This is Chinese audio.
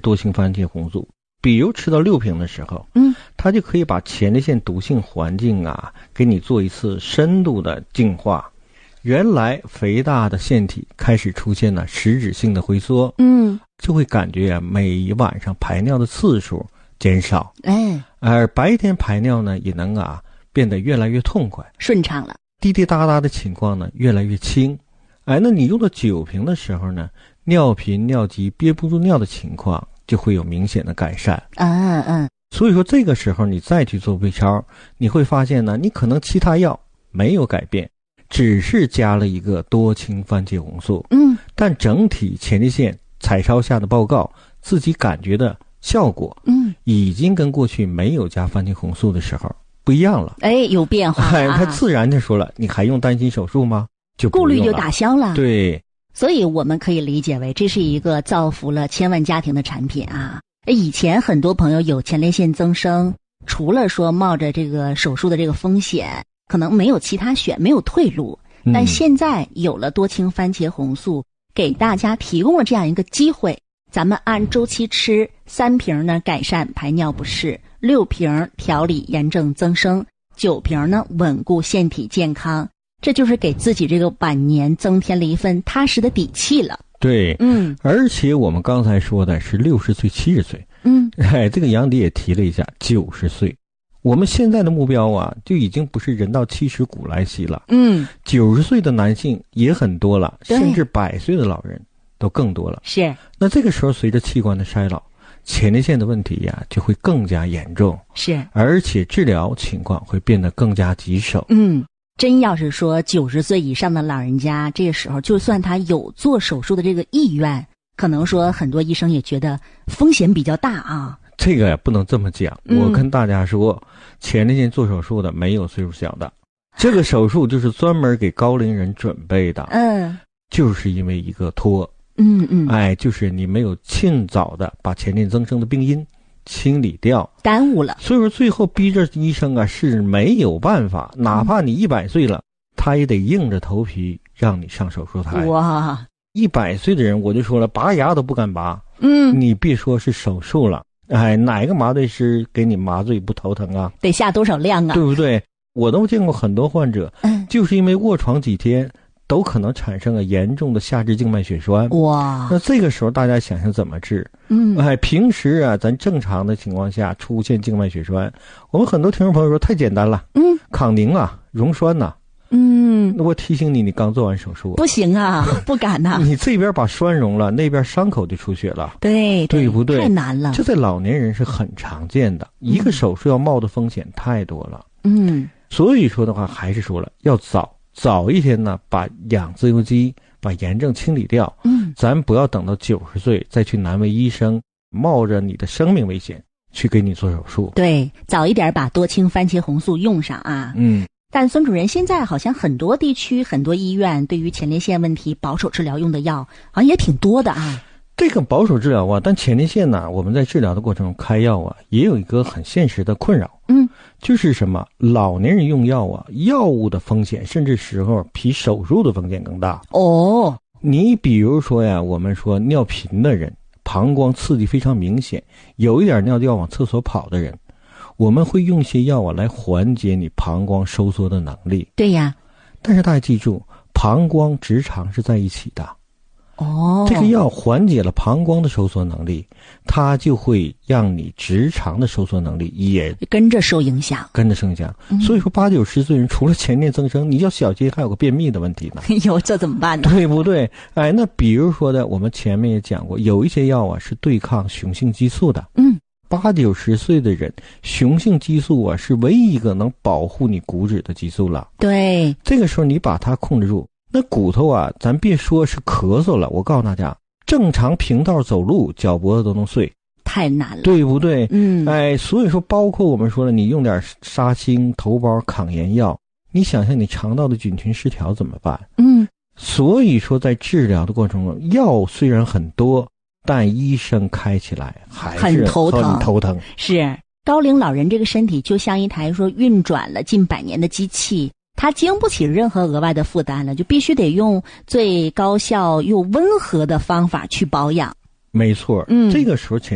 多氢番茄红素，比如吃到6瓶的时候，它就可以把前列腺毒性环境啊，给你做一次深度的净化。原来肥大的腺体开始出现了实质性的回缩，就会感觉啊，每晚上排尿的次数减少，而白天排尿呢，也能啊变得越来越痛快， 顺畅了， 滴滴答答的情况呢越来越轻。那你用到9瓶的时候呢，尿频、尿急、憋不住尿的情况就会有明显的改善。所以说这个时候你再去做 B 超，你会发现呢，你可能其他药没有改变，只是加了一个多氢番茄红素，但整体前列腺彩超下的报告，自己感觉的效果，已经跟过去没有加番茄红素的时候不一样了。 有变化他自然就说了，你还用担心手术吗？就不用了， 顾虑就打消了。 对， 所以我们可以理解为这是一个造福了千万家庭的产品啊。以前很多朋友有前列腺增生，除了说冒着这个手术的这个风险，可能没有其他选，没有退路。但现在有了多氢番茄红素，给大家提供了这样一个机会，咱们按周期吃，3瓶呢改善排尿不适，6瓶调理炎症增生，9瓶呢稳固腺体健康，这就是给自己这个晚年增添了一份踏实的底气了。 对，而且我们刚才说的是60岁、70岁，这个杨迪也提了一下90岁。我们现在的目标啊，就已经不是人到70古来稀了。90岁的男性也很多了，甚至100岁的老人都更多了。 是。那这个时候随着器官的衰老，前列腺的问题呀就会更加严重。 是。 而且治疗情况会变得更加棘手。 真要是说90岁以上的老人家，这个时候就算他有做手术的这个意愿，可能说很多医生也觉得风险比较大啊。 这个也不能这么讲，我跟大家说，前列腺做手术的没有岁数小的，这个手术就是专门给高龄人准备的。就是因为一个拖，就是你没有尽早的把前列腺增生的病因清理掉， 耽误了。 所以说最后逼着医生啊是没有办法，哪怕你100岁了，他也得硬着头皮让你上手术台。 哇 ，100岁的人我就说了，拔牙都不敢拔。你别说是手术了，哪个麻醉师给你麻醉不头疼啊？ 得下多少量啊？ 对不对？我都见过很多患者，就是因为卧床几天，都可能产生了严重的下肢静脉血栓。 哇！ 那这个时候大家想想怎么治？平时啊，咱正常的情况下出现静脉血栓，我们很多听众朋友说太简单了，抗凝啊，溶栓呐。那我提醒你，你刚做完手术， 不行啊，不敢呐。 你这边把栓溶了，那边伤口就出血了， 对不对？ 太难了。 这在老年人是很常见的，一个手术要冒的风险太多了。所以说的话，还是说了，要早一天呢，把养自由基、把炎症清理掉。咱不要等到90岁再去难为医生，冒着你的生命危险去给你做手术。 对，早一点把多氢番茄红素用上啊。但孙主任，现在好像很多地区、很多医院对于前列腺问题保守治疗用的药好像也挺多的啊。 这个保守治疗啊，但前列腺呢，我们在治疗的过程中开药啊，也有一个很现实的困扰。就是什么？老年人用药啊，药物的风险甚至时候比手术的风险更大。你比如说呀，我们说尿频的人，膀胱刺激非常明显，有一点尿就要往厕所跑的人，我们会用些药啊来缓解你膀胱收缩的能力。 对呀， 但是大家记住，膀胱直肠是在一起的。这个药缓解了膀胱的收缩能力，它就会让你直肠的收缩能力也跟着受影响。 所以说80、90岁人除了前列增生，你要小心还有个便秘的问题呢。 这怎么办呢？ 对不对？那比如说的，我们前面也讲过，有一些药啊是对抗雄性激素的。80、90岁的人，雄性激素啊是唯一一个能保护你骨质的激素了。 对， 这个时候你把它控制住，那骨头啊，咱别说是咳嗽了，我告诉大家，正常平道走路，脚脖子都能碎， 太难了， 对不对？所以说，包括我们说了，你用点沙星、头孢、抗炎药，你想想你肠道的菌群失调怎么办？所以说，在治疗的过程中，药虽然很多，但医生开起来还是很头疼。 是高龄老人这个身体就像一台说运转了近100年的机器。它经不起任何额外的负担了，就必须得用最高效又温和的方法去保养。 没错，这个时候